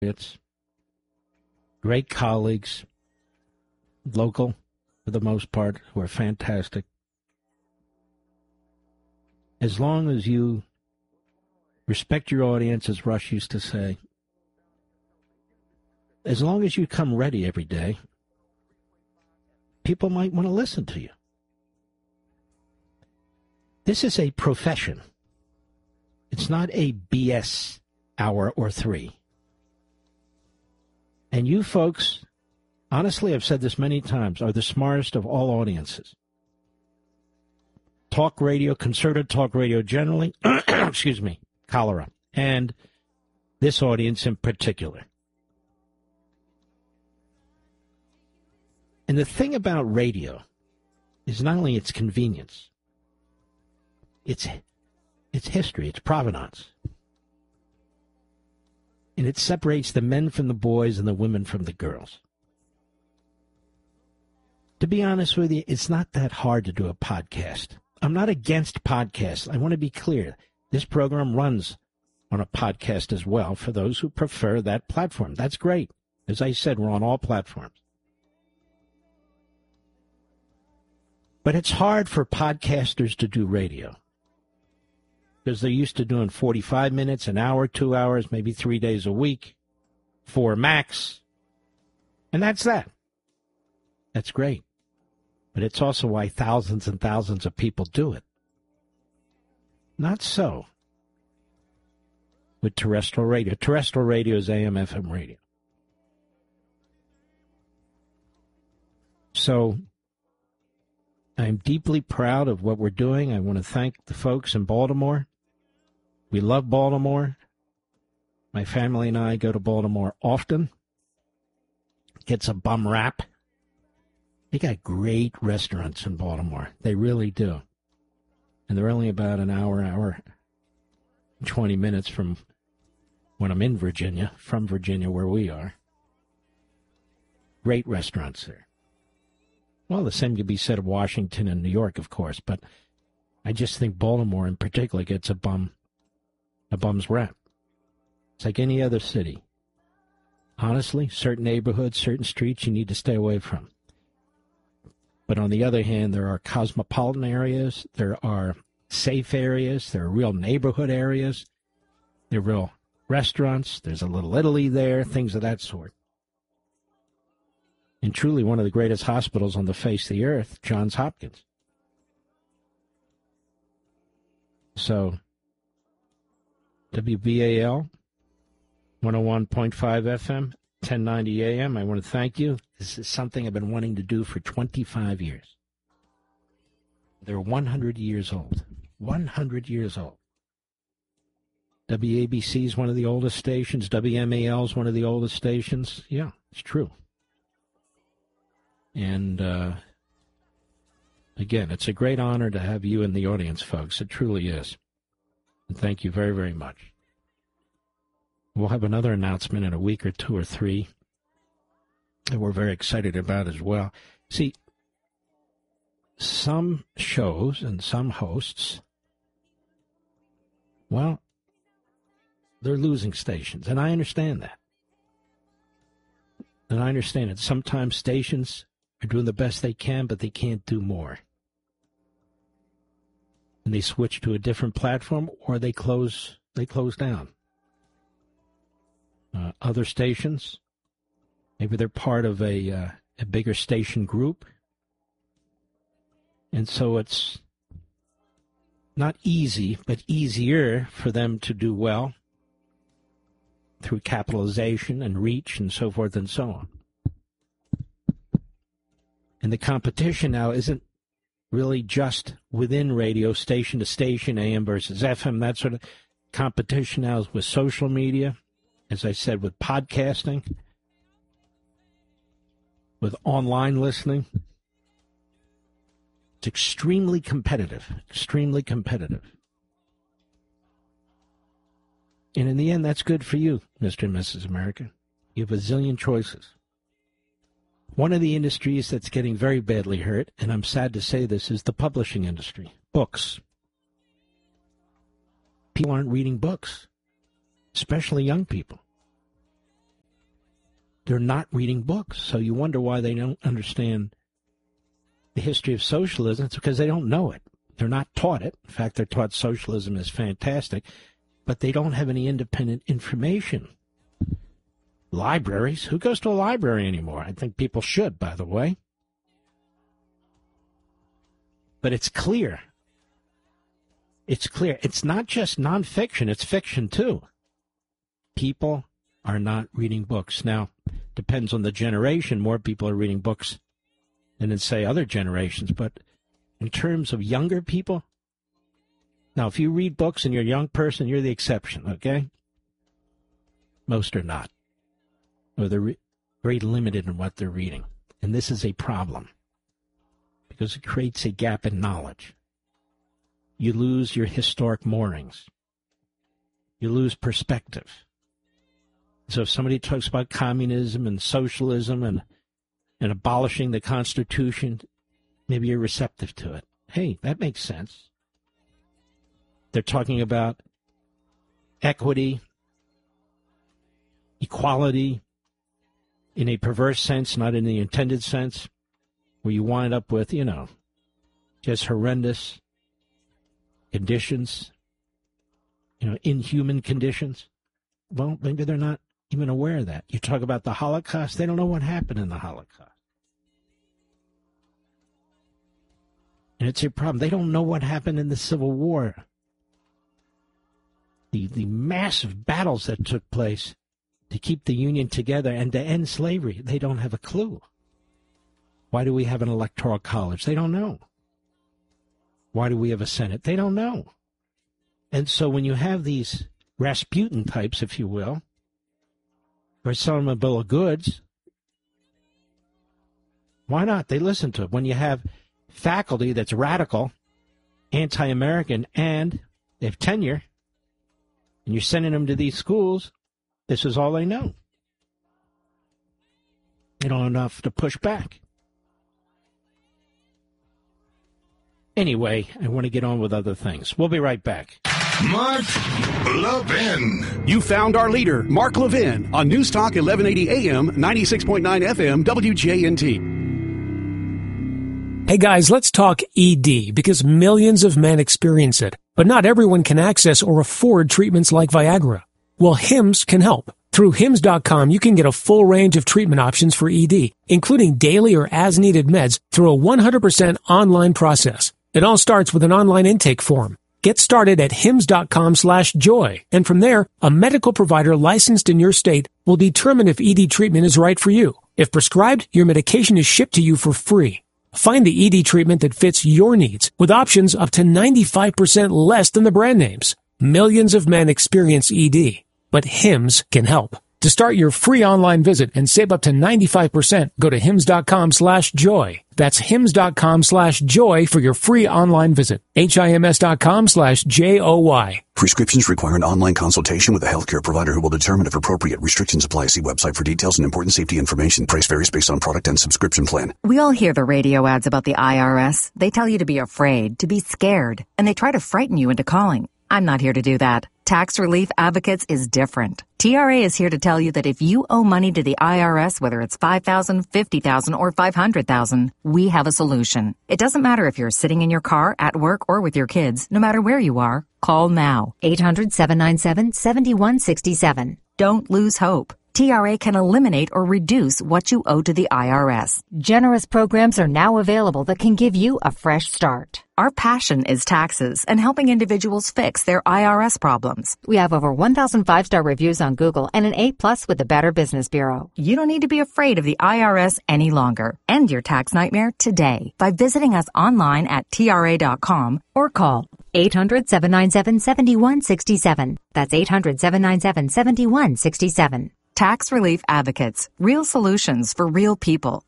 It's great colleagues, local for the most part, who are fantastic. As long as you respect your audience, as Rush used to say, as long as you come ready every day, people might want to listen to you. This is a profession. It's not a BS hour or three. And you folks, honestly, I've said this many times, are the smartest of all audiences. Talk radio, concerted talk radio generally, excuse me, cholera, and this audience in particular. And the thing about radio is not only its convenience, it's history, it's provenance. And it separates the men from the boys and the women from the girls. To be honest with you, it's not that hard to do a podcast. I'm not against podcasts. I want to be clear. This program runs on a podcast as well for those who prefer that platform. That's great. As I said, we're on all platforms. But it's hard for podcasters to do radio because they're used to doing 45 minutes, an hour, 2 hours, maybe 3 days a week, 4 max. And that's that. That's great. But it's also why thousands and thousands of people do it. Not so with terrestrial radio. Terrestrial radio is AM, FM radio. So I'm deeply proud of what we're doing. I want to thank the folks in Baltimore. We love Baltimore. My family and I go to Baltimore often. Gets a bum rap. They got great restaurants in Baltimore. They really do. And they're only about an hour, 20 minutes from when I'm in Virginia, from Virginia where we are. Great restaurants there. Well, the same could be said of Washington and New York, of course, but I just think Baltimore in particular gets a bum's rap. It's like any other city. Honestly, certain neighborhoods, certain streets you need to stay away from. But on the other hand, there are cosmopolitan areas, there are safe areas, there are real neighborhood areas, there are real restaurants, there's a Little Italy there, things of that sort. And truly one of the greatest hospitals on the face of the earth, Johns Hopkins. So, WBAL, 101.5 FM, 1090 AM, I want to thank you. This is something I've been wanting to do for 25 years. They're 100 years old. 100 years old. WABC is one of the oldest stations. WMAL is one of the oldest stations. Yeah, it's true. And, again, it's a great honor to have you in the audience, folks. It truly is. And thank you very, very much. We'll have another announcement in a week or 2 or 3 that we're very excited about as well. See, some shows and some hosts, well, they're losing stations, and I understand that. And I understand it. Sometimes stations are doing the best they can, but they can't do more. And they switch to a different platform, or they close down. Other stations, maybe they're part of a bigger station group. And so it's not easy, but easier for them to do well through capitalization and reach and so forth and so on. And the competition now isn't really just within radio, station to station, AM versus FM, that sort of competition now is with social media, as I said, with podcasting, with online listening. It's extremely competitive, extremely competitive. And in the end, that's good for you, Mr. and Mrs. America. You have a zillion choices. One of the industries that's getting very badly hurt, and I'm sad to say this, is the publishing industry. Books. People aren't reading books, especially young people. They're not reading books. So you wonder why they don't understand the history of socialism. It's because they don't know it. They're not taught it. In fact, they're taught socialism is fantastic, but they don't have any independent information. Libraries? Who goes to a library anymore? I think people should, by the way. But it's clear. It's clear. It's not just nonfiction, it's fiction too. People are not reading books. Now, depends on the generation. More people are reading books than in, say, other generations. But in terms of younger people, now, if you read books and you're a young person, you're the exception, okay? Most are not. Or they're very limited in what they're reading. And this is a problem because it creates a gap in knowledge. You lose your historic moorings. You lose perspective. So if somebody talks about communism and socialism and abolishing the Constitution, maybe you're receptive to it. Hey, that makes sense. They're talking about equity, equality, in a perverse sense, not in the intended sense, where you wind up with, just horrendous conditions, inhuman conditions. Well, maybe they're not even aware of that. You talk about the Holocaust, they don't know what happened in the Holocaust. And it's a problem. They don't know what happened in the Civil War. The massive battles that took place to keep the Union together and to end slavery, they don't have a clue. Why do we have an electoral college? They don't know. Why do we have a Senate? They don't know. And so when you have these Rasputin types, if you will, or selling them a bill of goods, why not? They listen to it. When you have faculty that's radical, anti-American, and they have tenure, and you're sending them to these schools, this is all they know. They don't have enough to push back. Anyway, I want to get on with other things. We'll be right back. Mark Levin. You found our leader, Mark Levin, on News Talk 1180 AM, 96.9 FM, WJNT. Hey guys, let's talk ED, because millions of men experience it, but not everyone can access or afford treatments like Viagra. Well, Hims can help. Through Hims.com, you can get a full range of treatment options for ED, including daily or as-needed meds through a 100% online process. It all starts with an online intake form. Get started at hims.com/joy, and from there, a medical provider licensed in your state will determine if ED treatment is right for you. If prescribed, your medication is shipped to you for free. Find the ED treatment that fits your needs, with options up to 95% less than the brand names. Millions of men experience ED, but Hims can help. To start your free online visit and save up to 95%, go to hims.com/joy. That's hims.com/joy for your free online visit. HIMS.com/JOY. Prescriptions require an online consultation with a healthcare provider who will determine if appropriate. Restrictions apply. See website for details and important safety information. Price varies based on product and subscription plan. We all hear the radio ads about the IRS. They tell you to be afraid, to be scared, and they try to frighten you into calling. I'm not here to do that. Tax Relief Advocates is different. TRA is here to tell you that if you owe money to the IRS, whether it's $5,000, $50,000, or $500,000, we have a solution. It doesn't matter if you're sitting in your car, at work, or with your kids. No matter where you are, call now. 800-797-7167. Don't lose hope. TRA can eliminate or reduce what you owe to the IRS. Generous programs are now available that can give you a fresh start. Our passion is taxes and helping individuals fix their IRS problems. We have over 1,000 5-star reviews on Google and an A+ with the Better Business Bureau. You don't need to be afraid of the IRS any longer. End your tax nightmare today by visiting us online at TRA.com or call 800-797-7167. That's 800-797-7167. Tax Relief Advocates. Real solutions for real people.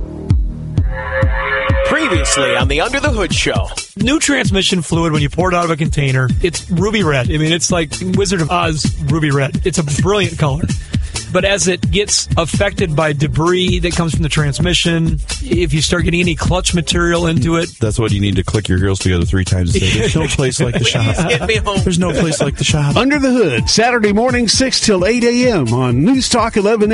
Previously on the Under the Hood Show. New transmission fluid, when you pour it out of a container, it's ruby red. I mean, it's like Wizard of Oz ruby red. It's a brilliant color. But as it gets affected by debris that comes from the transmission, if you start getting any clutch material into it... That's what you need to click your heels together 3 times a day. There's no place like the shop. There's no place like the shop. Under the Hood, Saturday morning, 6 till 8 a.m. on News Talk 11.